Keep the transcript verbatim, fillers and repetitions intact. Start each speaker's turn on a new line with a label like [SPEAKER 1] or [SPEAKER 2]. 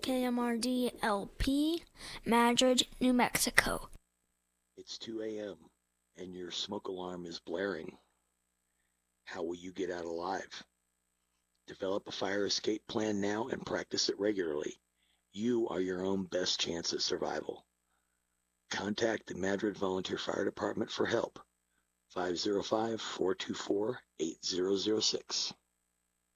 [SPEAKER 1] K M R D L P, Madrid, New Mexico.
[SPEAKER 2] It's two a.m. and your smoke alarm is blaring. How will you get out alive? Develop a fire escape plan now and practice it regularly. You are your own best chance at survival. Contact the Madrid Volunteer Fire Department for help. five oh five, four two four, eight zero zero six.